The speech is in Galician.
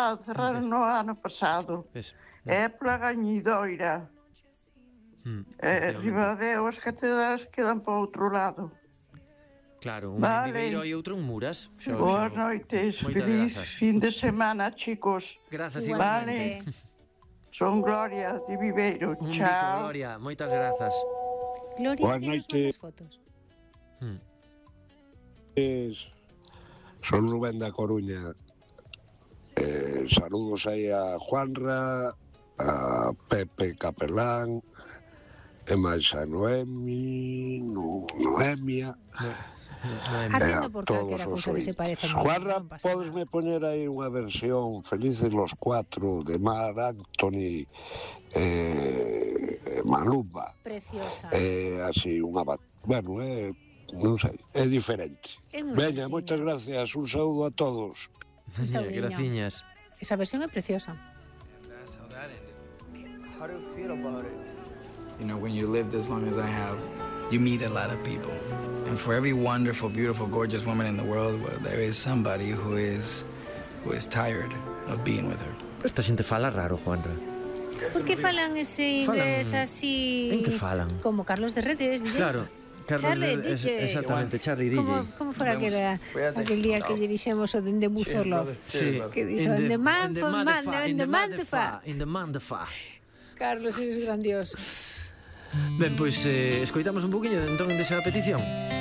pasado, cerraron no ano pasado. É pola Gañidoira. Ribadeo, as catedrales quedan para outro lado. Claro, unha en Viveiro e outro en Muras. Boas noites, feliz fin de semana, chicos. Grazas igualmente. Son Gloria de Viveiro, chao. Gloria, moitas grazas. Gloria, boas noites. Fotos. Son Rubén da Coruña. Saludos aí a Juanra, a Pepe Capelán, e máis a Noemia, Atiendo por calquera cousa que se parece. Juanra, podesme poñer aí unha versión Felices los Cuatro de Mar Anthony, Malumba. Preciosa. Así unha... Bueno, non sei, é diferente. Veña, moitas gracias, un saúdo a todos. Un saudiño. Graciñas. Esa versión é preciosa. How do you feel about it? You know, when you lived as long as I have, you meet a lot of people. And for every wonderful, beautiful, gorgeous woman in the world, well, there is somebody who is tired of being with her. Pero esta xente fala raro, Juanra. Por que falan ese inglés así? En que falan? Como Carlos de Redes, DJ. Claro. Charlie DJ. Exactamente, Charlie DJ. Como fora que era aquel día que lle dixemos o de Mood for Love? Sí. Que dixo, in the man for man, in the man de fa. In the man de fa. Carlos, eres grandioso. Ben, pois, escoitamos un poquinho entón desa petición.